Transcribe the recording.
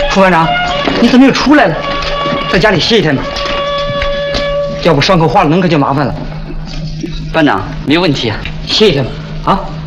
副班长，你怎么又出来了？在家里歇一天吧，要不伤口化了脓可就麻烦了。 班长，没问题啊， 歇一天吧，啊。